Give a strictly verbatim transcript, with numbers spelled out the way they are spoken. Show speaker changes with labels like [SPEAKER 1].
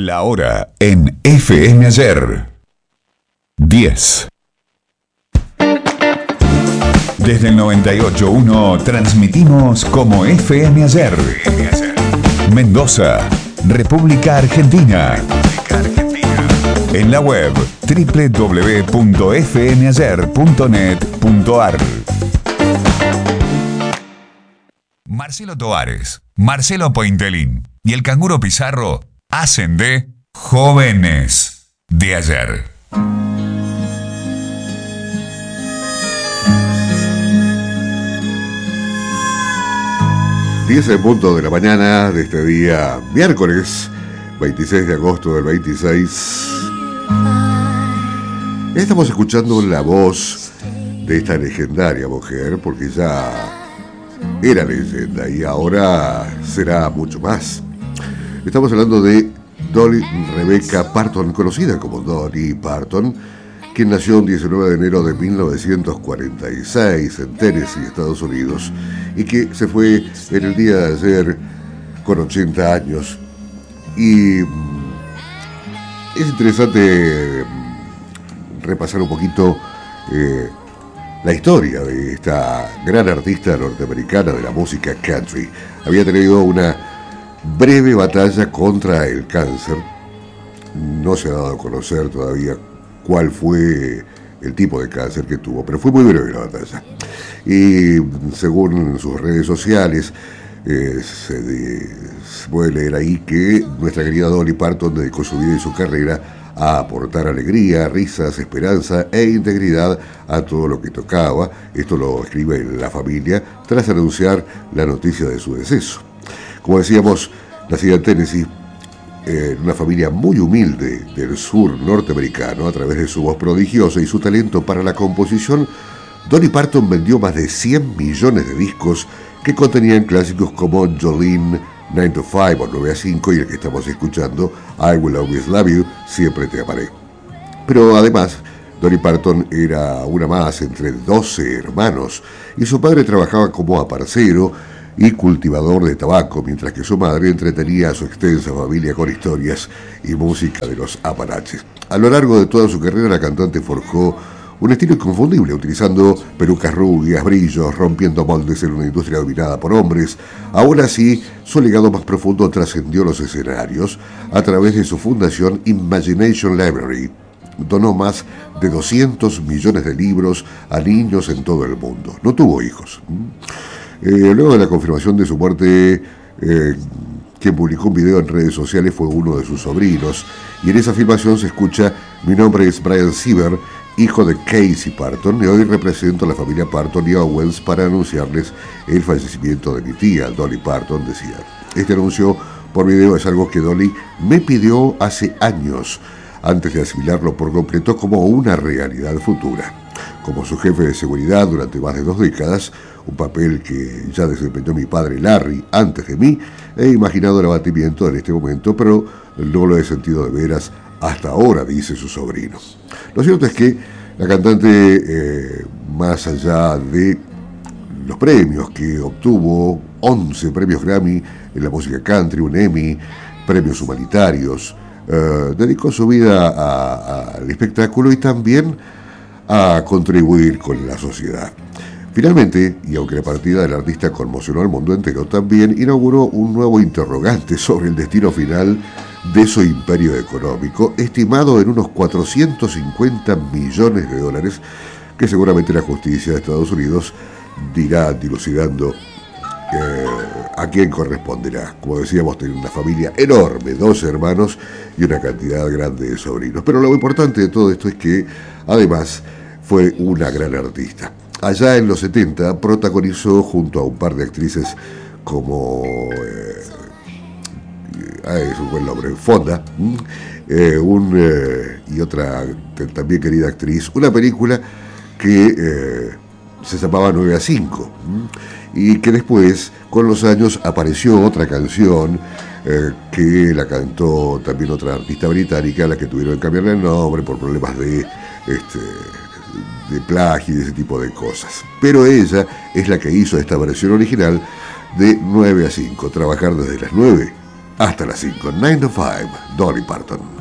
[SPEAKER 1] La hora en F M Ayer. diez. Desde el noventa y ocho punto uno transmitimos como F M Ayer. Mendoza, República Argentina. En la web doble u doble u doble u punto f m ayer punto net punto a r. Marcelo Tovares, Marcelo Pointelín y el Canguro Pizarro hacen de Jóvenes de Ayer.
[SPEAKER 2] diez en punto de la mañana de este día miércoles veintiséis de agosto del veintiséis. Estamos escuchando la voz de esta legendaria mujer, porque ya era leyenda y ahora será mucho más. Estamos hablando de Dolly Rebecca Parton, conocida como Dolly Parton, quien nació el diecinueve de enero de mil novecientos cuarenta y seis en Tennessee, Estados Unidos, y que se fue en el día de ayer con ochenta años. Y es interesante repasar un poquito eh, la historia de esta gran artista norteamericana de la música country. Había tenido una breve batalla contra el cáncer. No se ha dado a conocer todavía cuál fue el tipo de cáncer que tuvo, pero fue muy breve la batalla. Y según sus redes sociales, eh, se, de, se puede leer ahí que nuestra querida Dolly Parton dedicó su vida y su carrera a aportar alegría, risas, esperanza e integridad a todo lo que tocaba. Esto lo escribe la familia tras anunciar la noticia de su deceso. Como decíamos, nacida en Tennessee, en una familia muy humilde del sur norteamericano, a través de su voz prodigiosa y su talento para la composición, Dolly Parton vendió más de cien millones de discos que contenían clásicos como Jolene, nueve to cinco o nueve a cinco y el que estamos escuchando, I Will Always Love You, Siempre Te Amaré. Pero además, Dolly Parton era una más entre doce hermanos y su padre trabajaba como aparcero y cultivador de tabaco, mientras que su madre entretenía a su extensa familia con historias y música de los Apalaches. A lo largo de toda su carrera, la cantante forjó un estilo inconfundible, utilizando pelucas rubias, brillos, rompiendo moldes en una industria dominada por hombres. Aún así, su legado más profundo trascendió los escenarios a través de su fundación Imagination Library. Donó más de doscientos millones de libros a niños en todo el mundo. No tuvo hijos. Eh, luego de la confirmación de su muerte, eh, quien publicó un video en redes sociales fue uno de sus sobrinos, y en esa filmación se escucha: mi nombre es Brian Sieber, hijo de Casey Parton, y hoy represento a la familia Parton y Owens para anunciarles el fallecimiento de mi tía, Dolly Parton, decía. Este anuncio por video es algo que Dolly me pidió hace años, antes de asimilarlo por completo como una realidad futura. Como su jefe de seguridad durante más de dos décadas, un papel que ya desempeñó mi padre Larry antes de mí, he imaginado el abatimiento en este momento, pero no lo he sentido de veras hasta ahora, dice su sobrino. Lo cierto es que la cantante, eh, más allá de los premios que obtuvo, once premios Grammy en la música country, un Emmy, premios humanitarios, eh, dedicó su vida al espectáculo y también a contribuir con la sociedad. Finalmente, y aunque la partida del artista conmocionó al mundo entero, también inauguró un nuevo interrogante sobre el destino final de su imperio económico, estimado en unos cuatrocientos cincuenta millones de dólares, que seguramente la justicia de Estados Unidos dirá, dilucidando eh, a quién corresponderá. Como decíamos, tiene una familia enorme, dos hermanos y una cantidad grande de sobrinos. Pero lo importante de todo esto es que, además, fue una gran artista. Allá en los setenta protagonizó junto a un par de actrices como eh, es un buen nombre, Fonda, eh, un, eh, y otra también querida actriz, una película que eh, se llamaba nueve a cinco, y que después, con los años, apareció otra canción eh, que la cantó también otra artista británica, a la que tuvieron que cambiarle el nombre por problemas de, este, de plagio y de ese tipo de cosas. Pero ella es la que hizo esta versión original de nueve a cinco, trabajar desde las nueve hasta las cinco. nueve to cinco, Dolly Parton.